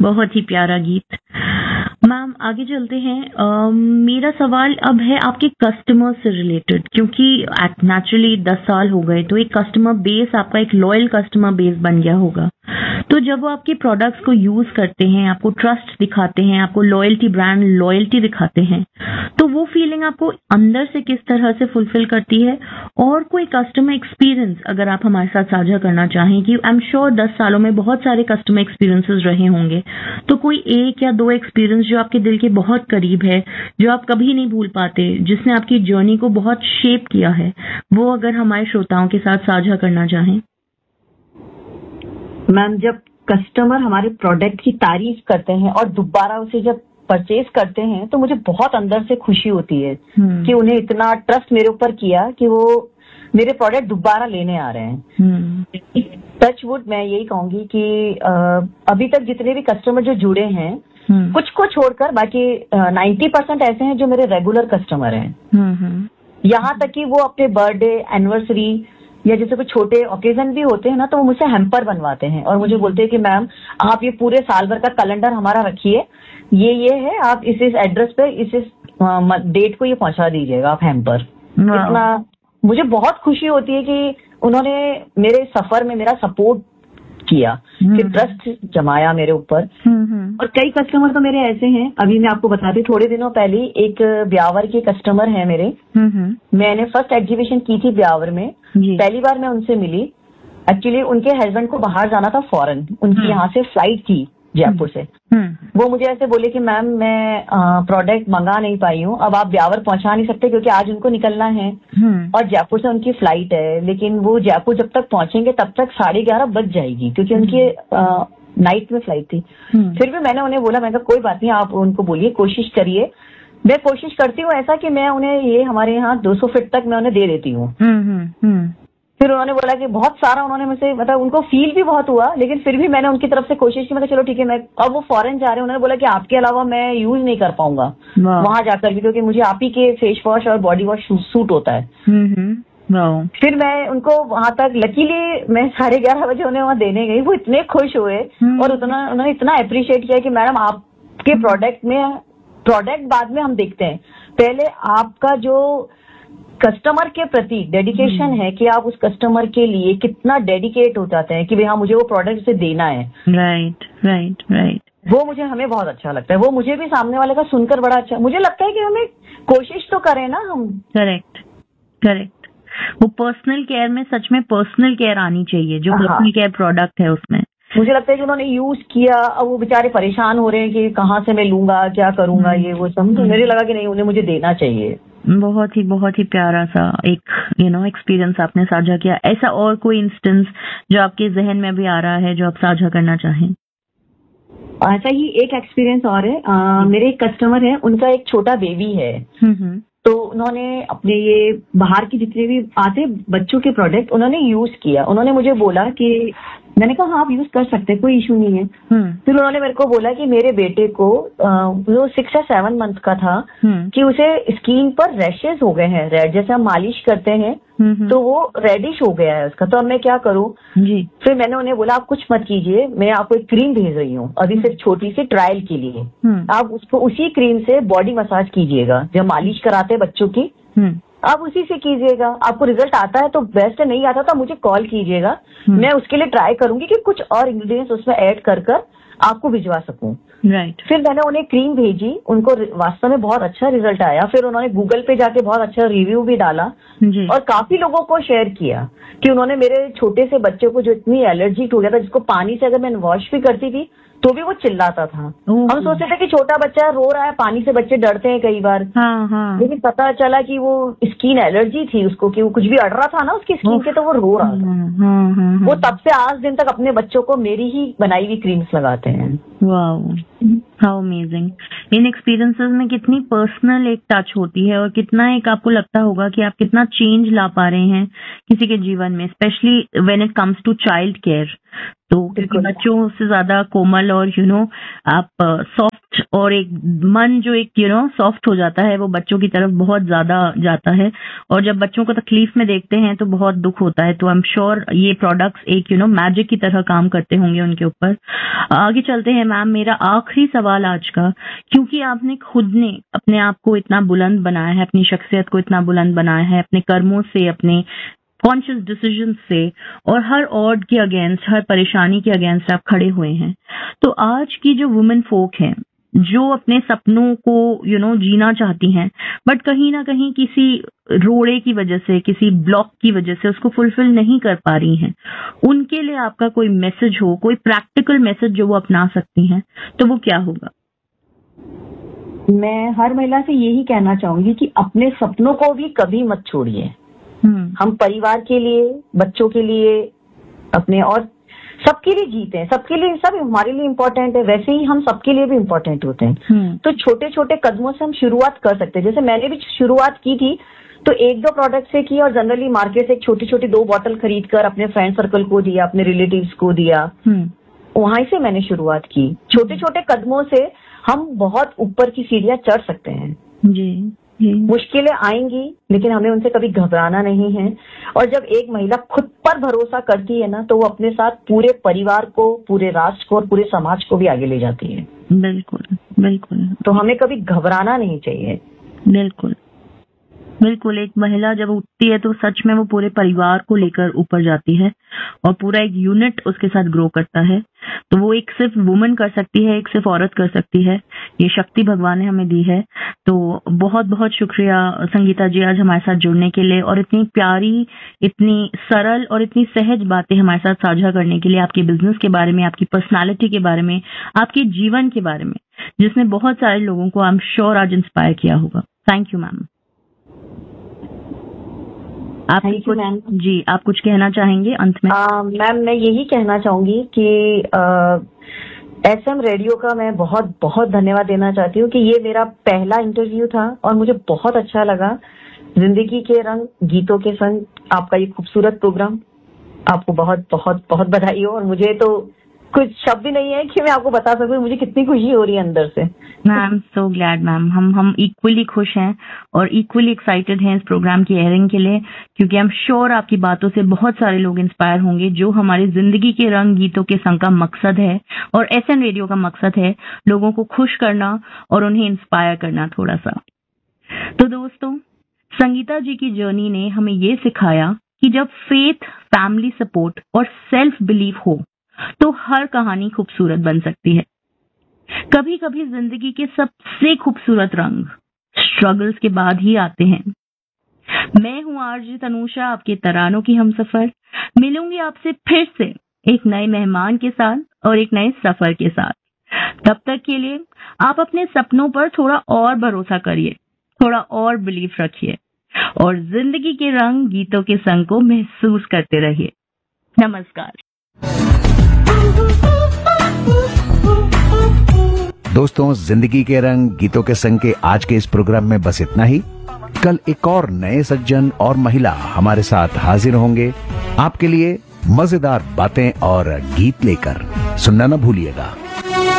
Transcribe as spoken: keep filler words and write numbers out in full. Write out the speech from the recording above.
बहुत ही प्यारा गीत। मैम आगे चलते हैं। अ, मेरा सवाल अब है आपके कस्टमर से रिलेटेड, क्योंकि नेचुरली दस साल हो गए तो एक कस्टमर बेस, आपका एक लॉयल कस्टमर बेस बन गया होगा। तो जब वो आपके प्रोडक्ट्स को यूज करते हैं, आपको ट्रस्ट दिखाते हैं, आपको लॉयल्टी, ब्रांड लॉयल्टी दिखाते हैं, तो वो फीलिंग आपको अंदर से किस तरह से फुलफिल करती है? और कोई कस्टमर एक्सपीरियंस अगर आप हमारे साथ साझा करना चाहें, कि आई एम श्योर दस सालों में बहुत सारे कस्टमर एक्सपीरियंसेस रहे होंगे, तो कोई एक या दो एक्सपीरियंस जो आपके दिल के बहुत करीब है, जो आप कभी नहीं भूल पाते, जिसने आपकी जर्नी को बहुत शेप किया है, वो अगर हमारे श्रोताओं के साथ साझा करना चाहें। मैम, जब कस्टमर हमारे प्रोडक्ट की तारीफ करते हैं और दोबारा उसे जब परचेज करते हैं तो मुझे बहुत अंदर से खुशी होती है कि उन्हें इतना ट्रस्ट मेरे ऊपर किया कि वो मेरे प्रोडक्ट दोबारा लेने आ रहे हैं। टच वुड, मैं यही कहूंगी कि आ, अभी तक जितने भी कस्टमर जो जुड़े हैं, कुछ को छोड़कर बाकी नाइन्टी परसेंट ऐसे हैं जो मेरे रेगुलर कस्टमर हैं। यहाँ तक कि वो अपने बर्थडे, एनिवर्सरी या जैसे कुछ छोटे ओकेजन भी होते हैं ना, तो वो मुझसे हैम्पर बनवाते हैं और मुझे बोलते हैं कि मैम आप ये पूरे साल भर का कैलेंडर हमारा रखिए, ये ये है, आप इस इस एड्रेस पे इस इस डेट को ये पहुंचा दीजिएगा आप हैम्पर। इतना मुझे बहुत खुशी होती है कि उन्होंने मेरे सफर में मेरा सपोर्ट किया, कि ट्रस्ट जमाया मेरे ऊपर। और कई कस्टमर तो मेरे ऐसे हैं, अभी मैं आपको बताती हूँ, थोड़े दिनों पहले एक ब्यावर के कस्टमर है मेरे। मैंने फर्स्ट एग्जीबिशन की थी ब्यावर में, पहली बार मैं उनसे मिली। एक्चुअली उनके हस्बैंड को बाहर जाना था फॉरेन, उनकी यहाँ से फ्लाइट थी जयपुर से। वो मुझे ऐसे बोले कि मैम मैं प्रोडक्ट मंगा नहीं पाई हूँ, अब आप ब्यावर पहुंचा नहीं सकते क्योंकि आज उनको निकलना है और जयपुर से उनकी फ्लाइट है, लेकिन वो जयपुर जब तक पहुंचेंगे तब तक साढ़े ग्यारह बज जाएगी क्योंकि उनकी नाइट में फ्लाइट थी। फिर भी मैंने उन्हें बोला, मैंने कहा कोई बात नहीं, आप उनको बोलिए, कोशिश करिए। मैं कोशिश करती हूँ ऐसा कि मैं उन्हें ये हमारे यहाँ दो सौ फीट तक मैं उन्हें दे देती हूँ। फिर उन्होंने बोला कि बहुत सारा, उन्होंने मुझसे मतलब उनको फील भी बहुत हुआ, लेकिन फिर भी मैंने उनकी तरफ से कोशिश की। मैं चलो ठीक है, मैं अब वो फॉरेन जा रहे हैं, उन्होंने बोला कि आपके अलावा मैं यूज नहीं कर पाऊंगा वहां जाकर भी, क्योंकि मुझे आप ही के फेस वॉश और बॉडी वॉश सूट होता है। फिर मैं उनको वहां तक लकीली मैं साढ़े ग्यारह बजे उन्हें वहां देने गई। वो इतने खुश हुए और उतना उन्होंने इतना अप्रिशिएट किया कि मैडम आपके प्रोडक्ट में, प्रोडक्ट बाद में हम देखते हैं, पहले आपका जो कस्टमर के प्रति डेडिकेशन है कि आप उस कस्टमर के लिए कितना डेडिकेट हो जाते हैं कि भाई हाँ मुझे वो प्रोडक्ट उसे देना है। राइट राइट राइट वो मुझे हमें बहुत अच्छा लगता है। वो मुझे भी सामने वाले का सुनकर बड़ा अच्छा, मुझे लगता है कि हमें कोशिश तो करें ना हम। करेक्ट करेक्ट वो पर्सनल केयर में सच में पर्सनल केयर आनी चाहिए, जो पर्सनल केयर प्रोडक्ट है उसमें। मुझे लगता है कि उन्होंने यूज किया, अब वो बेचारे परेशान हो रहे हैं कि कहाँ से मैं लूंगा, क्या करूंगा, ये वो सब। तो मुझे लगा कि नहीं, उन्हें मुझे देना चाहिए। बहुत ही बहुत ही प्यारा सा एक यू नो एक्सपीरियंस आपने साझा किया। ऐसा और कोई इंस्टेंस जो आपके जहन में भी आ रहा है जो आप साझा करना चाहें? ऐसा ही एक एक्सपीरियंस और है। आ, मेरे एक कस्टमर है, उनका एक छोटा बेबी है, तो उन्होंने अपने ये बाहर की जितने भी आते बच्चों के प्रोडक्ट उन्होंने यूज किया। उन्होंने मुझे बोला कि, मैंने कहा हाँ आप यूज कर सकते हैं, कोई इशू नहीं है। फिर उन्होंने मेरे को बोला कि मेरे बेटे को वो सिक्स या सेवन मंथ का था कि उसे स्किन पर रैशेज हो गए हैं, रेड, जैसे हम मालिश करते हैं तो वो रेडिश हो गया है उसका, तो अब मैं क्या करूँ जी। फिर मैंने उन्हें बोला आप कुछ मत कीजिए, मैं आपको एक क्रीम भेज रही हूँ अभी सिर्फ छोटी सी ट्रायल के लिए, आप उसको उसी क्रीम से बॉडी मसाज कीजिएगा, जब मालिश कराते हैं बच्चों की आप उसी से कीजिएगा। आपको रिजल्ट आता है तो बेस्ट है, नहीं आता तो मुझे कॉल कीजिएगा, मैं उसके लिए ट्राई करूंगी कि कुछ और इंग्रेडिएंट्स उसमें ऐड कर कर आपको भिजवा सकूं। Right right. फिर मैंने उन्हें क्रीम भेजी, उनको वास्तव में बहुत अच्छा रिजल्ट आया। फिर उन्होंने गूगल पे जाके बहुत अच्छा रिव्यू भी डाला जी। और काफी लोगों को शेयर किया कि उन्होंने मेरे छोटे से बच्चे को जो इतनी एलर्जी हो गया था, जिसको पानी से अगर मैं वॉश भी करती थी तो भी वो चिल्लाता था। हम सोचते थे कि छोटा बच्चा रो रहा है, पानी से बच्चे डरते हैं कई बार, हाँ, हाँ। लेकिन पता चला कि वो स्किन एलर्जी थी उसको, कि वो कुछ भी अड़ रहा था ना उसकी स्किन के, तो वो रो रहा था। हाँ, हाँ, वो तब से आज दिन तक अपने बच्चों को मेरी ही बनाई हुई क्रीम्स लगाते हैं। Wow, how amazing. In experiences में कितनी पर्सनल एक टच होती है और कितना एक आपको लगता होगा कि आप कितना चेंज ला पा रहे हैं किसी के जीवन में, specially when it comes to child care. तो क्योंकि बच्चों से ज्यादा कोमल और यू नो आप सॉफ्ट ट्रस्ट और एक मन जो एक यू नो सॉफ्ट हो जाता है वो बच्चों की तरफ बहुत ज्यादा जाता है, और जब बच्चों को तकलीफ में देखते हैं तो बहुत दुख होता है। तो आई एम श्योर ये प्रोडक्ट्स एक यू नो मैजिक की तरह काम करते होंगे उनके ऊपर। आगे चलते हैं मैम, मेरा आखिरी सवाल आज का, क्योंकि आपने खुद ने अपने आप को इतना बुलंद बनाया है, अपनी शख्सियत को इतना बुलंद बनाया है अपने कर्मों से, अपने कॉन्शियस डिसीजन से, और हर ऑड के अगेंस्ट, हर परेशानी के अगेंस्ट आप खड़े हुए हैं। तो आज की जो वुमेन फोक हैं जो अपने सपनों को यू नो जीना चाहती हैं बट कहीं ना कहीं किसी रोड़े की वजह से, किसी ब्लॉक की वजह से उसको फुलफिल नहीं कर पा रही हैं, उनके लिए आपका कोई मैसेज हो, कोई प्रैक्टिकल मैसेज जो वो अपना सकती हैं, तो वो क्या होगा? मैं हर महिला से यही कहना चाहूंगी कि अपने सपनों को भी कभी मत छोड़िए। हम परिवार के लिए, बच्चों के लिए, अपने और सबके लिए जीते हैं। सबके लिए, सब हमारे लिए इम्पोर्टेंट है, वैसे ही हम सबके लिए भी इम्पोर्टेंट होते हैं। तो छोटे छोटे कदमों से हम शुरुआत कर सकते हैं। जैसे मैंने भी शुरुआत की थी तो एक दो प्रोडक्ट से की, और जनरली मार्केट से एक छोटी छोटी दो बॉटल खरीद कर अपने फ्रेंड सर्कल को दिया, अपने रिलेटिव्स को दिया, वहां से मैंने शुरुआत की। छोटे छोटे कदमों से हम बहुत ऊपर की सीढ़ियां चढ़ सकते हैं। जी, मुश्किलें आएंगी लेकिन हमें उनसे कभी घबराना नहीं है। और जब एक महिला खुद पर भरोसा करती है ना, तो वो अपने साथ पूरे परिवार को, पूरे राष्ट्र को और पूरे समाज को भी आगे ले जाती है। बिल्कुल बिल्कुल। तो हमें कभी घबराना नहीं चाहिए। बिल्कुल बिल्कुल। एक महिला जब उठती है तो सच में वो पूरे परिवार को लेकर ऊपर जाती है और पूरा एक यूनिट उसके साथ ग्रो करता है। तो वो एक सिर्फ वुमन कर सकती है, एक सिर्फ औरत कर सकती है। ये शक्ति भगवान ने हमें दी है। तो बहुत बहुत शुक्रिया संगीता जी आज हमारे साथ जुड़ने के लिए, और इतनी प्यारी, इतनी सरल और इतनी सहज बातें हमारे साथ साझा करने के लिए, आपके बिजनेस के बारे में, आपकी पर्सनालिटी के बारे में, आपके जीवन के बारे में, जिसने बहुत सारे लोगों को आई एम श्योर आज इंस्पायर किया होगा। Thank you ma'am. आप कुछ जी आप कुछ कहना चाहेंगे अंत में? मैम मैं यही कहना चाहूंगी कि एसएम रेडियो का मैं बहुत बहुत धन्यवाद देना चाहती हूँ कि ये मेरा पहला इंटरव्यू था और मुझे बहुत अच्छा लगा। जिंदगी के रंग गीतों के संग आपका ये खूबसूरत प्रोग्राम, आपको बहुत बहुत बहुत बधाई हो। और मुझे तो कुछ शब्द ही नहीं है कि मैं आपको बता सकूं मुझे कितनी खुशी हो रही है अंदर से। मैम सो ग्लैड मैम, हम हम इक्वली खुश हैं और इक्वली एक्साइटेड हैं इस प्रोग्राम की एयरिंग के लिए, क्योंकि आई एम श्योर आपकी बातों से बहुत सारे लोग इंस्पायर होंगे, जो हमारी जिंदगी के रंग गीतों के संग का मकसद है और एसएम रेडियो का मकसद है लोगों को खुश करना और उन्हें इंस्पायर करना थोड़ा सा। तो दोस्तों, संगीता जी की जर्नी ने हमें ये सिखाया कि जब फेथ, फैमिली सपोर्ट और सेल्फ बिलीफ हो तो हर कहानी खूबसूरत बन सकती है। कभी कभी जिंदगी के सबसे खूबसूरत रंग स्ट्रगल्स के बाद ही आते हैं। मैं हूं आरजे तनुषा, आपके तरानों की हमसफर। मिलूंगी आपसे फिर से एक नए मेहमान के साथ और एक नए सफर के साथ। तब तक के लिए आप अपने सपनों पर थोड़ा और भरोसा करिए, थोड़ा और बिलीफ रखिए और जिंदगी के रंग गीतों के संग को महसूस करते रहिए। नमस्कार दोस्तों, जिंदगी के रंग गीतों के संग के आज के इस प्रोग्राम में बस इतना ही। कल एक और नए सज्जन और महिला हमारे साथ हाजिर होंगे आपके लिए मजेदार बातें और गीत लेकर। सुनना न भूलिएगा।